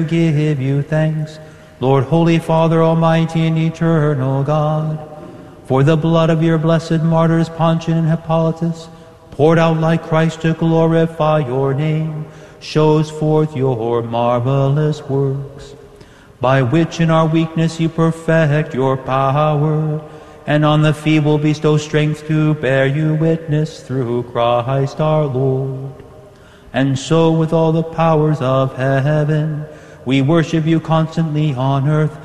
give you thanks, Lord, Holy Father, Almighty and Eternal God, for the blood of your blessed martyrs Pontian and Hippolytus, poured out like Christ to glorify your name, shows forth your marvelous works, by which in our weakness you perfect your power, and on the feeble bestow strength to bear you witness through Christ our Lord. And so with all the powers of heaven, we worship you constantly on earth,